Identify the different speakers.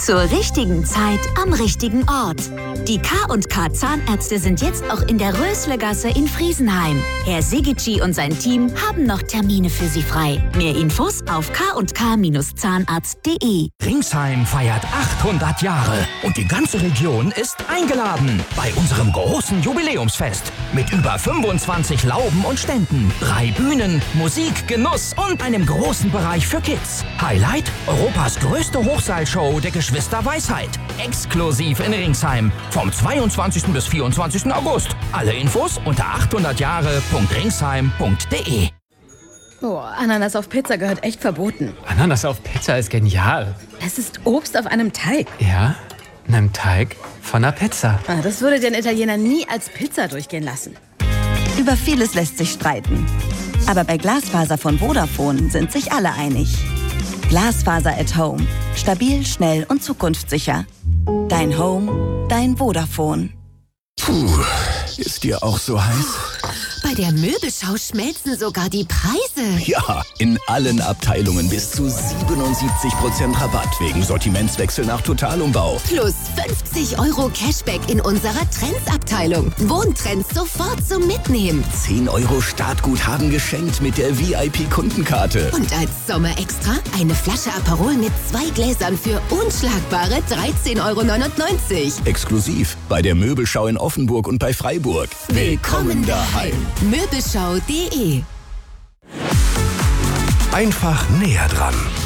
Speaker 1: Zur richtigen Zeit am richtigen Ort. Die K&K Zahnärzte sind jetzt auch in der Röslegasse in Friesenheim. Herr Sigici und sein Team haben noch Termine für Sie frei. Mehr Infos auf kk-zahnarzt.de.
Speaker 2: Ringsheim feiert 800 Jahre und die ganze Region ist eingeladen bei unserem großen Jubiläumsfest mit über 25 Lauben und Ständen, 3 Bühnen, Musik, Genuss und einem großen Bereich für Kids. Highlight: Europas größte Hochseilshow der Geschwister Weisheit. Exklusiv in Ringsheim vom 22. bis 24. August. Alle Infos unter 800jahre.ringsheim.de.
Speaker 3: Oh, Ananas auf Pizza gehört echt verboten.
Speaker 4: Ananas auf Pizza ist genial.
Speaker 3: Es ist Obst auf einem Teig.
Speaker 4: Ja, einem Teig von einer Pizza.
Speaker 3: Das würde den Italiener nie als Pizza durchgehen lassen.
Speaker 5: Über vieles lässt sich streiten. Aber bei Glasfaser von Vodafone sind sich alle einig. Glasfaser at Home. Stabil, schnell und zukunftssicher. Dein Home, dein Vodafone.
Speaker 6: Puh, ist dir auch so heiß?
Speaker 1: Bei der Möbelschau schmelzen sogar die Preise.
Speaker 6: Ja, in allen Abteilungen bis zu 77% Rabatt wegen Sortimentswechsel nach Totalumbau.
Speaker 1: Plus 50 € Cashback in unserer Trends-Abteilung. Wohntrends sofort zum Mitnehmen.
Speaker 6: 10 € Startguthaben geschenkt mit der VIP-Kundenkarte.
Speaker 1: Und als Sommerextra eine Flasche Aperol mit 2 Gläsern für unschlagbare 13,99 €.
Speaker 6: Exklusiv bei der Möbelschau in Offenburg und bei Freiburg. Willkommen daheim.
Speaker 1: Möbelschau.de.
Speaker 7: Einfach näher dran.